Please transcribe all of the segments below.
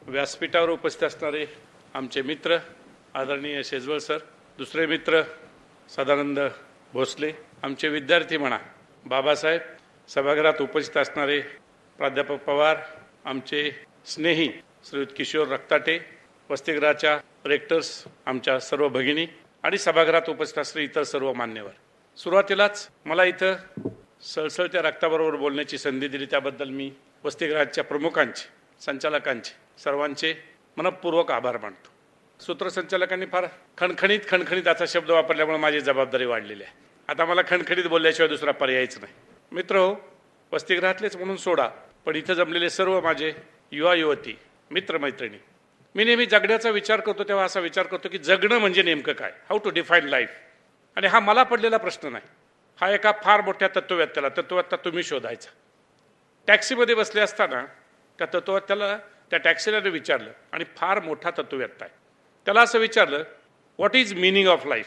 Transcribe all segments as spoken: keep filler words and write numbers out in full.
व्यासपीठावर उपस्थित असणारे आमचे मित्र आदरणीय शेजवळ सर, दुसरे मित्र सदानंद भोसले, आमचे विद्यार्थी म्हणा बाबासाहेब, सभागृहात उपस्थित असणारे प्राध्यापक पवार, आमचे स्नेही श्रीयुत किशोर रक्ताटे, वसतिगृहाच्या रेक्टर्स आमच्या सर्व भगिनी आणि सभागृहात उपस्थित असणारे इतर सर्व मान्यवर. सुरुवातीलाच मला इथं सळसळत्या रक्ताबरोबर बोलण्याची संधी दिली त्याबद्दल मी वसतिगृहाच्या प्रमुखांचे, संचालकांचे, सर्वांचे मनपूर्वक आभार मानतो. सूत्रसंचालकांनी फार खणखणीत खणखणीत असा शब्द वापरल्यामुळे माझी जबाबदारी वाढलेली आहे. आता मला खणखणीत बोलल्याशिवाय दुसरा पर्यायच नाही. मित्र, वसतिगृहातलेच म्हणून सोडा, पण इथं जमलेले सर्व माझे युवा युवती, मित्रमैत्रिणी, मी नेहमी जगण्याचा विचार करतो तेव्हा असा विचार करतो की जगणं म्हणजे नेमकं काय, हाऊ टू डिफाईन लाईफ. आणि हा मला पडलेला प्रश्न नाही, हा एका फार मोठ्या तत्ववेत्याला तत्ववेत्ता तुम्ही शोधायचा. टॅक्सीमध्ये बसले असताना त्या तत्ववेत्याला त्या टॅक्सीवाल्याने विचारलं, आणि फार मोठा तत्ववेत्ता आहे, त्याला असं विचारलं, what is meaning of life.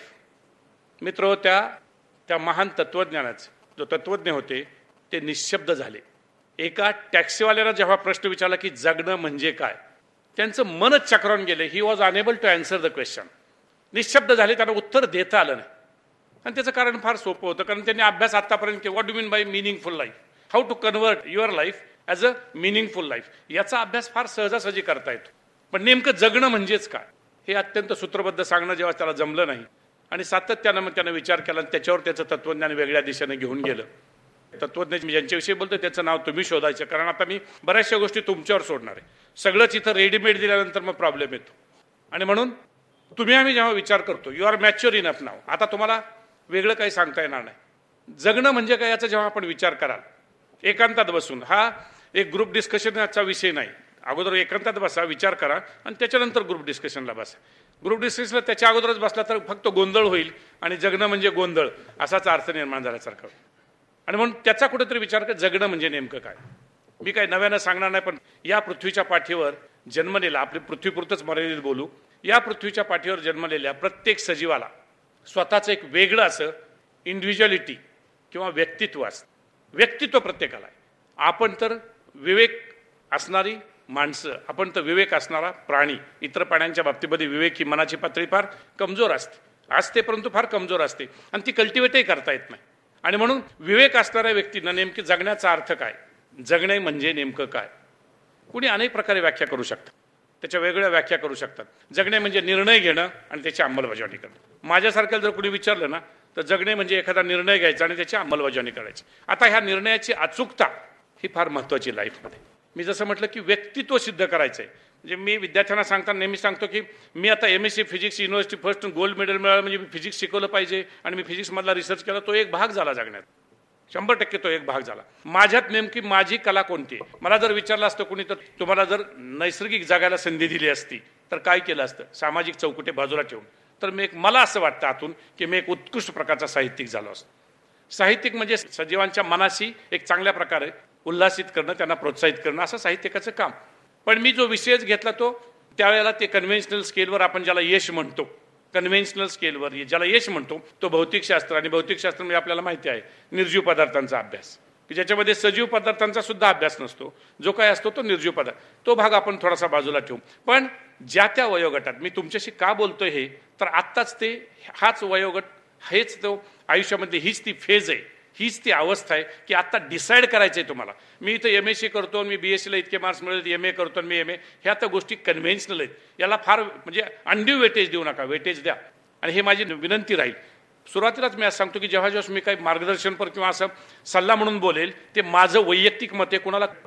मित्र, त्या त्या महान तत्वज्ञानाचे जो तत्वज्ञ होते ते निशब्द झाले. एका टॅक्सीवाल्याला जेव्हा प्रश्न विचारला की जगणं म्हणजे काय, त्यांचं मनच चक्रावून गेले. He was unable to answer the question. निशब्द झाले, त्यांना उत्तर देता आलं नाही. आणि त्याचं कारण फार सोपं होतं, कारण त्यांनी अभ्यास आतापर्यंत केला. What do mean by meaningful life, how to convert your life as a meaningful life, याचा अभ्यास फार सहजासहजी करता येतो. पण नेमकं जगणं म्हणजेच काय हे अत्यंत सूत्रबद्ध सांगणं जेव्हा त्याला जमलं नाही आणि सातत्यानं मग त्यानं विचार केला आणि त्याच्यावर त्याचं तत्वज्ञान वेगळ्या दिशेने घेऊन गेलं. तत्वज्ञ ज्यांच्याविषयी बोलतो त्याचं नाव तुम्ही शोधायचं, कारण आता मी बऱ्याचशा गोष्टी तुमच्यावर सोडणार आहे. सगळंच इथं रेडीमेड दिल्यानंतर मग प्रॉब्लेम येतो. आणि म्हणून तुम्ही आम्ही जेव्हा विचार करतो, यू आर मॅच्युअर इनफ नाव, आता तुम्हाला वेगळं काही सांगता येणार नाही. जगणं म्हणजे काय याचा जेव्हा आपण विचार कराल एकांतात बसून, हा एक ग्रुप डिस्कशनचा विषय नाही. अगोदर एकांतात बसा, विचार करा आणि त्याच्यानंतर ग्रुप डिस्कशनला बसा. ग्रुप डिस्कशनला त्याच्या अगोदरच बसला तर फक्त गोंधळ होईल आणि जगणं म्हणजे गोंधळ असाच अर्थ निर्माण झाल्यासारखं. आणि म्हणून त्याचा कुठेतरी विचार कर, जगणं म्हणजे नेमकं काय. मी काही नव्यानं सांगणार नाही, पण या पृथ्वीच्या पाठीवर जन्मलेला, आपली पृथ्वीपुरतंच मर्यादित बोलू, या पृथ्वीच्या पाठीवर जन्मलेल्या प्रत्येक सजीवाला स्वतःचं एक वेगळं असं इंडिव्हिज्युअलिटी किंवा व्यक्तित्व असतं. व्यक्तित्व प्रत्येकाला आहे. आपण तर विवेक असणारी माणसं, आपण तर विवेक असणारा प्राणी. इतर प्राण्यांच्या बाबतीमध्ये विवेक ही मनाची पातळी फार कमजोर असते असते परंतु फार कमजोर असते आणि ती कल्टिवेटही करता येत नाही. आणि म्हणून विवेक असणाऱ्या व्यक्तींना नेमकी जगण्याचा अर्थ काय, जगणे म्हणजे नेमकं काय, कुणी अनेक प्रकारे व्याख्या करू शकतात, त्याच्या वेगळ्या व्याख्या करू शकतात. जगणे म्हणजे निर्णय घेणं आणि त्याची अंमलबजावणी करणं. माझ्यासारख्याला जर कुणी विचारलं ना तर जगणे म्हणजे एखादा निर्णय घ्यायचा आणि त्याची अंमलबजावणी करायची. आता ह्या निर्णयाची अचूकता ही फार महत्त्वाची लाईफमध्ये. मी जसं म्हटलं की व्यक्तित्व सिद्ध करायचं आहे. म्हणजे मी विद्यार्थ्यांना सांगताना नेहमी सांगतो की मी आता M S C physics university first gold medal मिळालं म्हणजे मी फिजिक्स शिकवलं पाहिजे आणि मी फिजिक्समधला रिसर्च केला, तो एक भाग झाला जगण्यात. शंभर टक्के तो एक भाग झाला. माझ्यात नेमकी माझी कला कोणती आहे. मला जर विचारलं असतं कुणी तर तुम्हाला जर नैसर्गिक जगायला संधी दिली असती तर काय केलं असतं, सामाजिक चौकटे बाजूला ठेवून, तर मी एक, मला असं वाटतं आतून की मी एक उत्कृष्ट प्रकारचा साहित्यिक झालो असतो. साहित्यिक म्हणजे सजीवांच्या मनाशी एक चांगल्या प्रकारे उल्हासित करणं, त्यांना प्रोत्साहित करणं, असं साहित्यिकाचं काम. पण मी जो विषयच घेतला तो त्यावेळेला ते कन्व्हेन्शनल स्केलवर, आपण ज्याला यश म्हणतो, कन्व्हेन्शनल स्केलवर ज्याला यश म्हणतो तो भौतिकशास्त्र. आणि भौतिकशास्त्र म्हणजे आपल्याला माहिती आहे निर्जीव पदार्थांचा अभ्यास, की ज्याच्यामध्ये सजीव पदार्थांचा सुद्धा अभ्यास नसतो. जो काय असतो तो निर्जीव पदार्थ, तो भाग आपण थोडासा बाजूला ठेवू. पण ज्या त्या वयोगटात मी तुमच्याशी का बोलतोय हे, तर आत्ताच ते हाच वयोगट, हेच तो आयुष्यामध्ये, हीच ती फेज आहे, हीच ती अवस्था आहे की आत्ता डिसाईड करायचं आहे तुम्हाला. मी इथं एम एस सी करतो, मी बी एस सीला इतके मार्क्स मिळेल, एम ए करतो, मी एम ए, ह्या तर गोष्टी कन्व्हेन्शनल आहेत. याला फार म्हणजे अंड्यू वेटेज देऊ नका, वेटेज द्या. आणि हे माझी विनंती राहील. सुरुवातीलाच मी असं सांगतो की जेव्हा जेव्हा मी काही मार्गदर्शनपर किंवा असं सल्ला म्हणून बोलेल ते माझं वैयक्तिक मत आहे, कुणाला